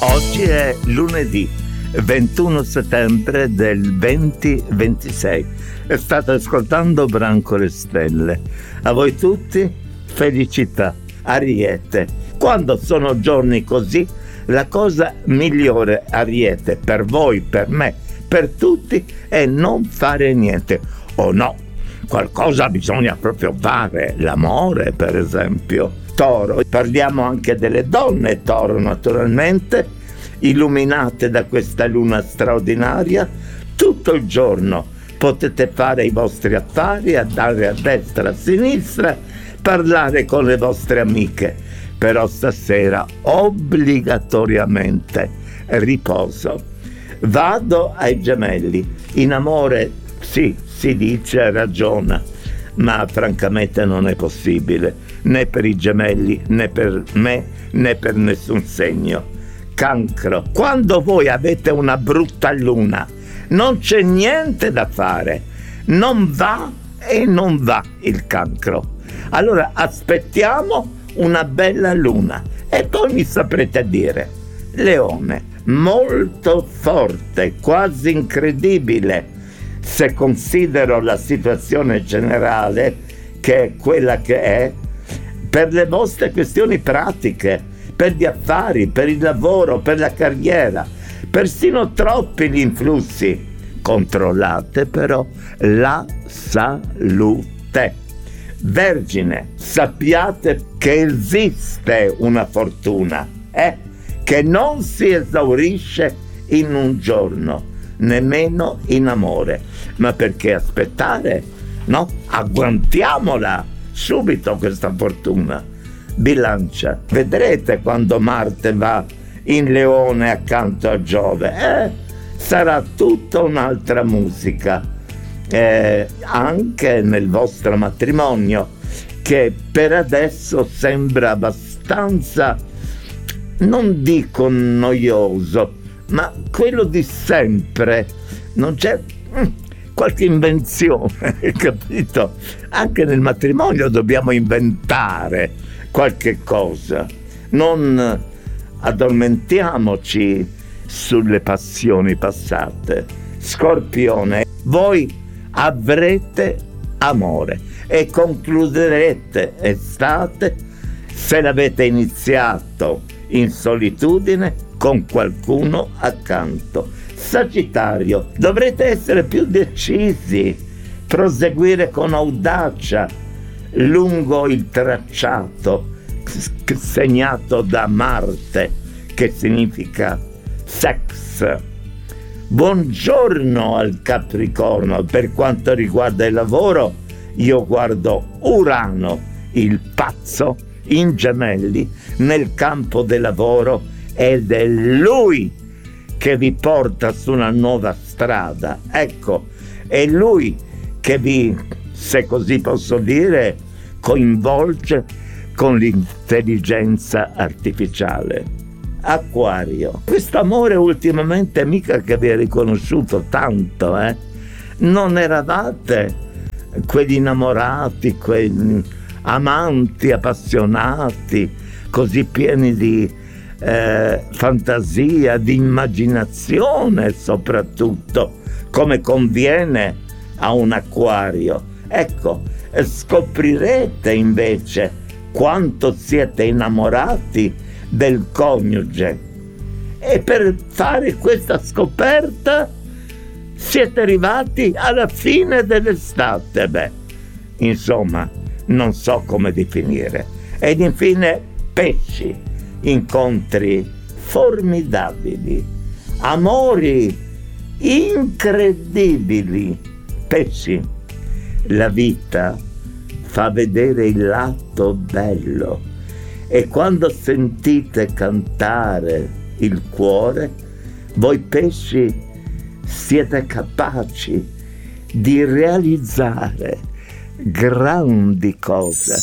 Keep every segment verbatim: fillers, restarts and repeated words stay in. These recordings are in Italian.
Oggi è lunedì ventuno settembre del duemilaventisei. State ascoltando Branco le Stelle. A voi tutti felicità, Ariete. Quando sono giorni così, la cosa migliore, Ariete, per voi, per me, per tutti, è non fare niente. O no, qualcosa bisogna proprio fare, l'amore per esempio. Toro, parliamo anche delle donne Toro naturalmente, illuminate da questa luna straordinaria. Tutto il giorno potete fare i vostri affari, andare a destra, a sinistra, parlare con le vostre amiche, però stasera obbligatoriamente riposo. Vado ai Gemelli. In amore sì, si dice, ragiona, ma francamente non è possibile, né per i Gemelli, né per me, né per nessun segno. Cancro, quando voi avete una brutta luna, non c'è niente da fare, non va e non va il Cancro. Allora aspettiamo una bella luna e poi mi saprete dire. Leone, molto forte, quasi incredibile, se considero la situazione generale che è quella che è, per le vostre questioni pratiche, per gli affari, per il lavoro, per la carriera, persino troppi gli influssi. Controllate però la salute. Vergine, sappiate che esiste una fortuna, eh? che non si esaurisce in un giorno, nemmeno in amore. Ma perché aspettare? No, agguantiamola subito questa fortuna. Bilancia, vedrete quando Marte va in Leone accanto a Giove, eh? sarà tutta un'altra musica, eh, anche nel vostro matrimonio, che per adesso sembra abbastanza, non dico noioso, ma quello di sempre. Non c'è mm, qualche invenzione, capito? Anche nel matrimonio dobbiamo inventare qualche cosa. Non addormentiamoci sulle passioni passate. Scorpione, voi avrete amore e concluderete estate, se l'avete iniziato in solitudine, con qualcuno accanto. Sagittario, dovrete essere più decisi, proseguire con audacia lungo il tracciato segnato da Marte, che significa sex. Buongiorno al Capricorno. Per quanto riguarda il lavoro, io guardo Urano, il pazzo, in Gemelli, nel campo del lavoro, ed è lui che vi porta su una nuova strada. Ecco, è lui che vi, se così posso dire, coinvolge con l'intelligenza artificiale. Acquario, questo amore ultimamente mica che vi ha riconosciuto tanto, eh? Non eravate quegli innamorati, quegli amanti appassionati, così pieni di eh, fantasia, di immaginazione soprattutto, come conviene a un acquario. Ecco, scoprirete invece quanto siete innamorati del coniuge, e per fare questa scoperta siete arrivati alla fine dell'estate. Beh, insomma, non so come definire. Ed infine pesci, incontri formidabili, amori incredibili. Pesci, la vita fa vedere il lato bello, e quando sentite cantare il cuore, voi pesci siete capaci di realizzare grandi cose.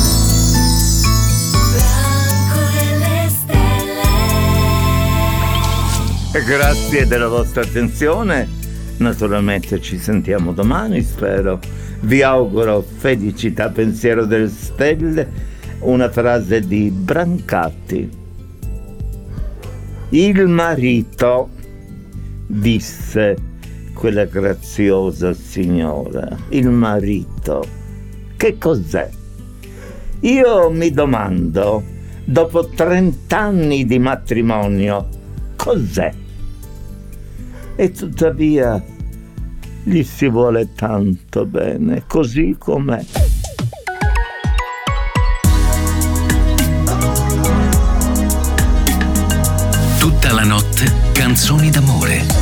Grazie della vostra attenzione. Naturalmente ci sentiamo domani, spero. Vi auguro felicità, pensiero delle stelle. Una frase di Brancati: Il marito, disse quella graziosa signora, il marito, che cos'è? Io mi domando, dopo trent'anni di matrimonio, cos'è? E tuttavia gli si vuole tanto bene, così com'è. Tutta la notte canzoni d'amore.